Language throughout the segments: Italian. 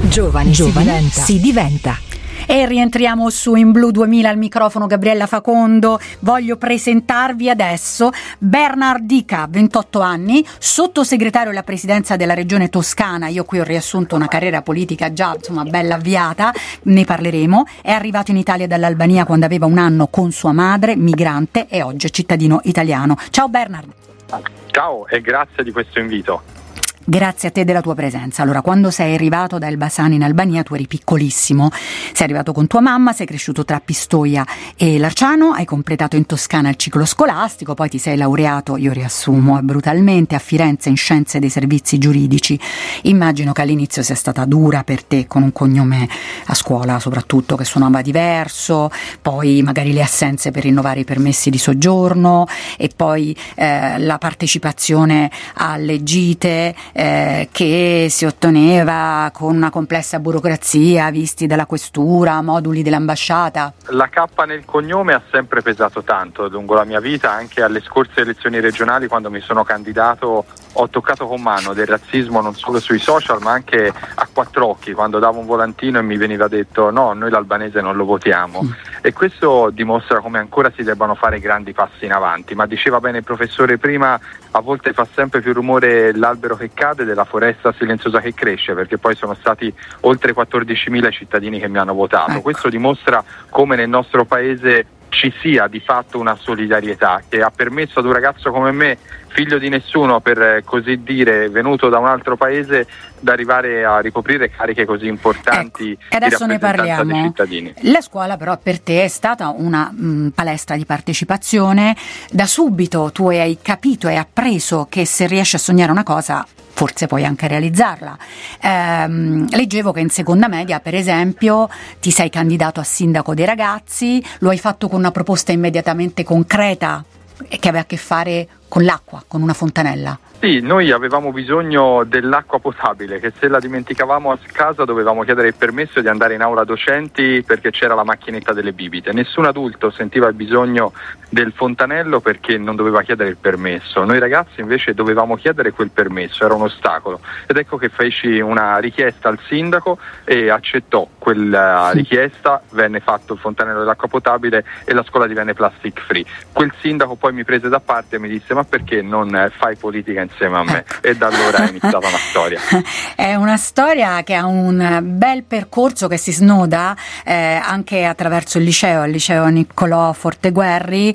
Giovani si diventa. E rientriamo su In Blu 2000, al microfono Gabriella Facondo. Voglio presentarvi adesso Bernard Dica, 28 anni, sottosegretario alla presidenza della regione Toscana. Io qui ho riassunto una carriera politica già bella avviata, ne parleremo. È arrivato in Italia dall'Albania quando aveva 1 anno con sua madre, migrante, e oggi è cittadino italiano. Ciao Bernard. Ciao e grazie di questo invito. Grazie a te della tua presenza. Allora, quando sei arrivato da Elbasan in Albania, tu eri piccolissimo, sei arrivato con tua mamma, sei cresciuto tra Pistoia e Larciano, hai completato in Toscana il ciclo scolastico, poi ti sei laureato, io riassumo brutalmente, a Firenze in Scienze dei Servizi Giuridici. Immagino che all'inizio sia stata dura per te, con un cognome a scuola soprattutto che suonava diverso, poi magari le assenze per rinnovare i permessi di soggiorno e poi la partecipazione alle gite che si otteneva con una complessa burocrazia, visti dalla questura, moduli dell'ambasciata. La K nel cognome ha sempre pesato tanto lungo la mia vita, anche alle scorse elezioni regionali, quando mi sono candidato ho toccato con mano del razzismo non solo sui social ma anche a 4 occhi, quando davo un volantino e mi veniva detto no, noi l'albanese non lo votiamo. E questo dimostra come ancora si debbano fare grandi passi in avanti, ma diceva bene il professore prima, a volte fa sempre più rumore l'albero che cade della foresta silenziosa che cresce, perché poi sono stati oltre 14.000 cittadini che mi hanno votato. Ecco. Questo dimostra come nel nostro paese ci sia di fatto una solidarietà che ha permesso ad un ragazzo come me, figlio di nessuno per così dire, venuto da un altro paese, di arrivare a ricoprire cariche così importanti. Ecco, e adesso di ne rappresentanza parliamo. dei cittadini. La scuola però per te è stata una palestra di partecipazione. Da subito tu hai capito e appreso che se riesci a sognare una cosa forse puoi anche realizzarla. Leggevo che in seconda media, per esempio, ti sei candidato a sindaco dei ragazzi, lo hai fatto con una proposta immediatamente concreta che aveva a che fare con l'acqua, con una fontanella. Sì, noi avevamo bisogno dell'acqua potabile, che se la dimenticavamo a casa dovevamo chiedere il permesso di andare in aula docenti perché c'era la macchinetta delle bibite. Nessun adulto sentiva il bisogno del fontanello perché non doveva chiedere il permesso. Noi ragazzi invece dovevamo chiedere quel permesso, era un ostacolo. Ed ecco che feci una richiesta al sindaco e accettò quella richiesta, venne fatto il fontanello dell'acqua potabile e la scuola divenne plastic free. Quel sindaco poi mi prese da parte e mi disse ma perché non fai politica insieme a me? E da allora è iniziata una storia. È una storia che ha un bel percorso che si snoda anche attraverso il liceo Niccolò Forteguerri.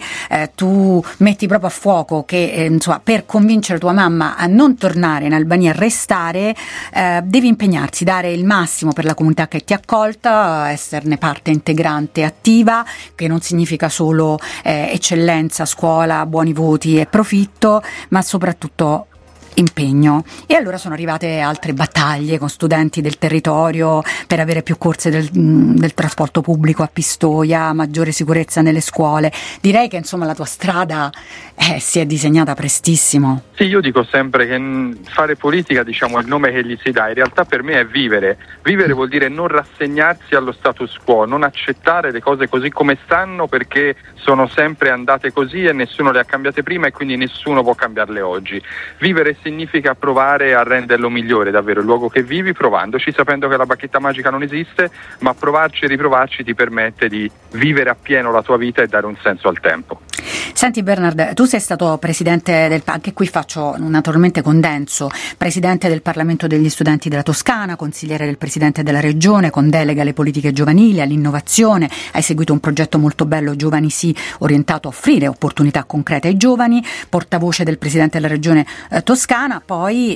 Tu metti proprio a fuoco che per convincere tua mamma a non tornare in Albania, a restare, devi impegnarsi, dare il massimo per la comunità che ti ha accolta, esserne parte integrante attiva, che non significa solo eccellenza, scuola, buoni voti e profitto, ma soprattutto impegno. E allora sono arrivate altre battaglie con studenti del territorio per avere più corse del trasporto pubblico a Pistoia, maggiore sicurezza nelle scuole. Direi che insomma la tua strada si è disegnata prestissimo. Sì, io dico sempre che fare politica, diciamo, è il nome che gli si dà. In realtà per me è vivere. Vivere vuol dire non rassegnarsi allo status quo, non accettare le cose così come stanno perché sono sempre andate così e nessuno le ha cambiate prima e quindi nessuno può cambiarle oggi. Vivere significa provare a renderlo migliore davvero il luogo che vivi, provandoci, sapendo che la bacchetta magica non esiste, ma provarci e riprovarci ti permette di vivere appieno la tua vita e dare un senso al tempo. Senti Bernard, tu sei stato presidente anche qui faccio naturalmente condenso, presidente del Parlamento degli Studenti della Toscana, consigliere del presidente della regione con delega alle politiche giovanili, all'innovazione, hai seguito un progetto molto bello, Giovani Sì, orientato a offrire opportunità concrete ai giovani, portavoce del presidente della regione Toscana, poi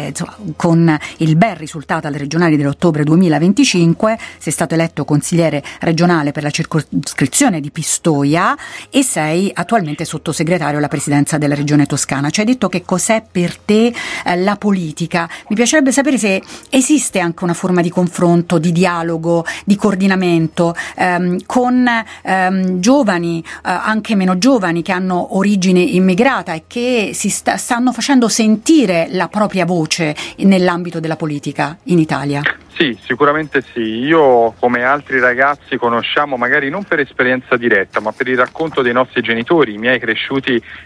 con il bel risultato alle regionali dell'ottobre 2025 sei stato eletto consigliere regionale per la circoscrizione di Pistoia e sei attualmente sottosegretario alla presidenza della regione Toscana. Ci hai detto che cos'è per te la politica. Mi piacerebbe sapere se esiste anche una forma di confronto, di dialogo, di coordinamento con giovani, anche meno giovani, che hanno origine immigrata e che si stanno facendo sentire la propria voce nell'ambito della politica in Italia. Sì, sicuramente sì. Io, come altri ragazzi, conosciamo magari non per esperienza diretta, ma per il racconto dei nostri genitori, i miei cresciuti